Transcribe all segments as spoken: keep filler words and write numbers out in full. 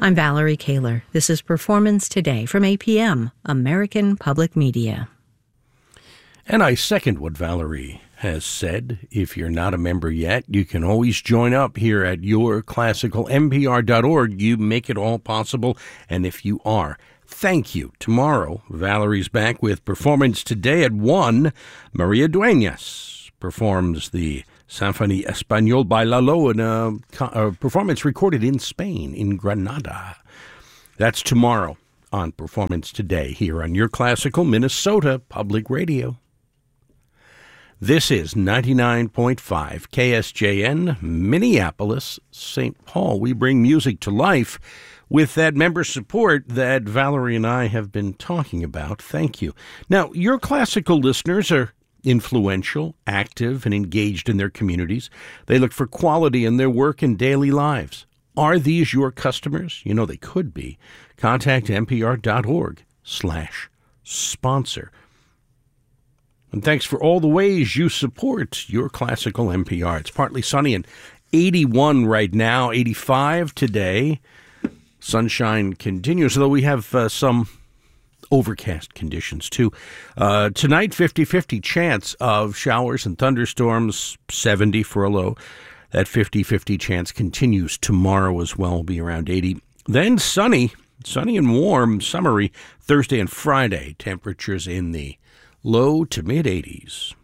I'm Valerie Kaler. This is Performance Today from A P M, American Public Media. And I second what Valerie has said. If you're not a member yet, you can always join up here at your classical N P R dot org. You make it all possible. And if you are, thank you. Tomorrow, Valerie's back with Performance Today at one. Maria Dueñas performs the Symphonie Espagnole by Lalo in a, a performance recorded in Spain, in Granada. That's tomorrow on Performance Today here on your classical Minnesota Public Radio. This is ninety-nine point five K S J N, Minneapolis, Saint Paul. We bring music to life with that member support that Valerie and I have been talking about. Thank you. Now, your classical listeners are influential, active, and engaged in their communities. They look for quality in their work and daily lives. Are these your customers? You know they could be. Contact N P R dot org slash sponsor. And thanks for all the ways you support your classical N P R. It's partly sunny and eighty-one right now, eighty-five today. Sunshine continues, though we have uh, some overcast conditions, too. Uh, tonight, fifty-fifty chance of showers and thunderstorms, seventy for a low. That fifty-fifty chance continues tomorrow as well, will be around eighty. Then sunny, sunny and warm, summery, Thursday and Friday. Temperatures in the low to mid-eighties.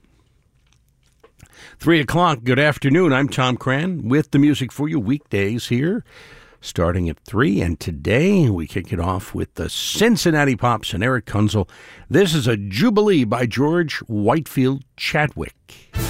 Three o'clock, good afternoon. I'm Tom Cran with the music for you weekdays here, starting at three, and today we kick it off with the Cincinnati Pops and Eric Kunzel. This is a Jubilee by George Whitefield Chadwick.